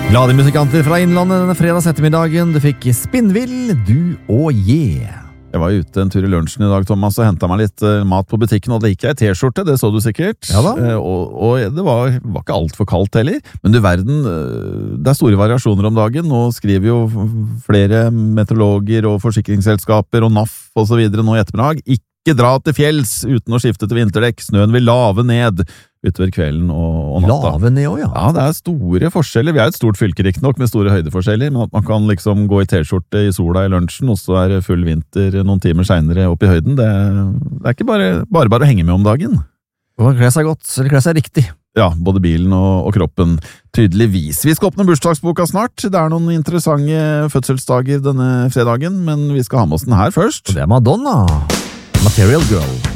Glade musikanter fra Innlandet denne fredags ettermiddagen. Du fikk Spinnvill, Du og Je. Jeg var ute en tur i lunsjen i dag, Thomas, og hentet meg litt mat på butikken, og det gikk jeg i t-skjorte, det så du sikkert. Ja da. Og det var ikke alt for kaldt heller, men du verden, det er store variasjoner om dagen. Nå skriver jo flere meteorologer og forsikringsselskaper og NAF og så videre nå i ettermiddag. Ikke dra til fjells uten å skifte til vinterdekk. Snøen vil lave ned utover kvelden og natta. Lave ned også, ja. Ja, det er store forskjeller. Vi er et stort fylke riktignok med store høydeforskjeller, men at man kan liksom gå i t-skjorte i sola i lunsjen, og så er det full vinter noen timer senere opp i høyden, det er ikke bare å henge med om dagen. Og kle seg godt, eller kle seg riktig. Ja, både bilen og kroppen, tydeligvis. Vi skal åpne bursdagsboka snart. Det er noen interessante fødselsdager denne fredagen, men vi skal ha med oss den her først. Og det er Madonna. Material Girl.